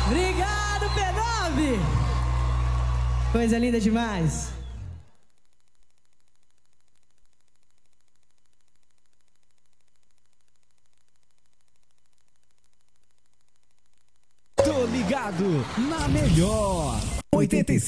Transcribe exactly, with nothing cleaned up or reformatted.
Obrigado, P nove! Coisa linda demais. Tô ligado na melhor oitenta e sete.